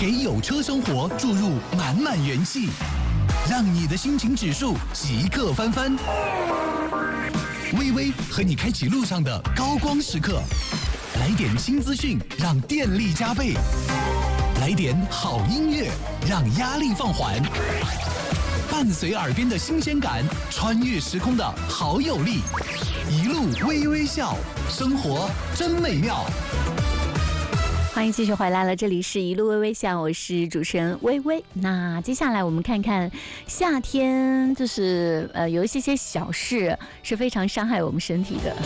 给有车生活注入满满元气，让你的心情指数即刻翻番。微微和你开启路上的高光时刻，来点新资讯，让电力加倍；来点好音乐，让压力放缓。伴随耳边的新鲜感，穿越时空的好有力，一路微微笑，生活真美妙。 欢迎继续回来了，这里是一路微微笑，我是主持人微微。那接下来我们看看夏天，就是有一些小事是非常伤害我们身体的。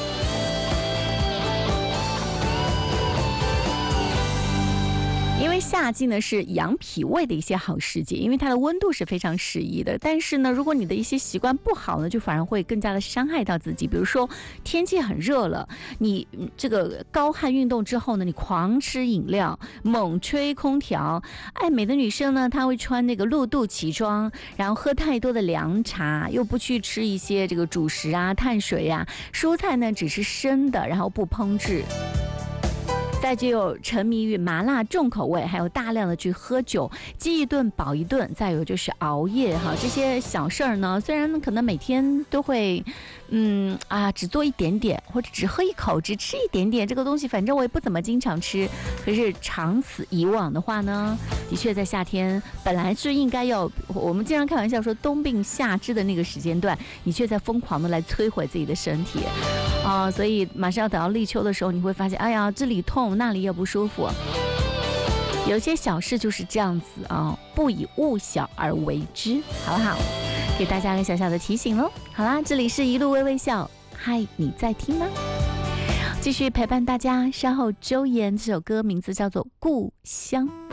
因为夏季呢是养脾胃的一些好时节，因为它的温度是非常适宜的。但是呢，如果你的一些习惯不好呢，就反而会更加的伤害到自己。比如说天气很热了，你这个高汗运动之后呢，你狂吃饮料，猛吹空调。爱美的女生呢，她会穿那个露肚奇装，然后喝太多的凉茶，又不去吃一些这个主食啊、碳水啊，蔬菜呢只是生的，然后不烹制。再就有沉迷于麻辣重口味，还有大量的去喝酒，饥一顿饱一顿，再有就是熬夜哈，这些小事儿呢，虽然可能每天都会只做一点点，或者只喝一口，只吃一点点，这个东西反正我也不怎么经常吃，可是长此以往的话呢，的确在夏天本来是应该要，我们经常开玩笑说冬病夏治的那个时间段，你却在疯狂的来摧毁自己的身体所以马上要等到立秋的时候，你会发现，哎呀，这里痛那里也不舒服。有些小事就是这样子不以物小而为之，好不好？给大家个小小的提醒咯。好啦，这里是一路微微笑，嗨，你在听吗？继续陪伴大家，稍后周岩这首歌名字叫做《故乡》。